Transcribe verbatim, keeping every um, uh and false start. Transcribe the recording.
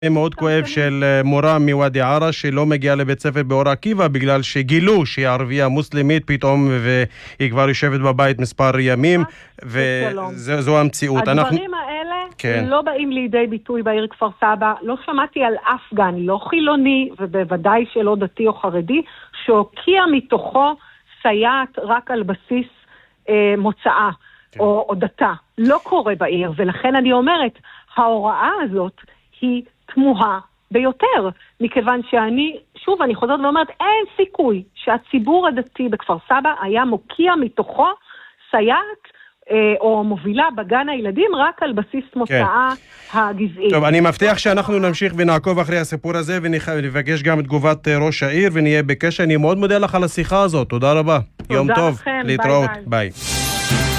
מאוד כואב של מורה מוואדי ערה שלא מגיעה לבית ספר באור עקיבא בגלל שגילו שהיא ערבייה מוסלמית פתאום והיא כבר יושבת בבית מספר ימים וזו המציאות. הדברים האלה לא באים לידי ביטוי בעיר כפר סבא. לא שמעתי על אף גן, לא חילוני ובוודאי שלא דתי או חרדי, שהוקיע מתוכו סייעת רק על בסיס מוצאה או דתה. לא קורה בעיר, ולכן אני אומרת, ההוראה הזאת היא תמוהה ביותר, מכיוון שאני, שוב, אני חוזרת ואומרת, אין סיכוי שהציבור הדתי בכפר סבא היה מוקיע מתוכו סייעת אה, או מובילה בגן הילדים רק על בסיס מוצאה כן. הגזעית. טוב, אני מבטיח שאנחנו נמשיך ונעקוב אחרי הסיפור הזה ונבקש גם את תגובת ראש העיר ונהיה בקשר. אני מאוד מודה לך על השיחה הזאת, תודה רבה. תודה יום טוב, לכם. להתראות, ביי. ביי.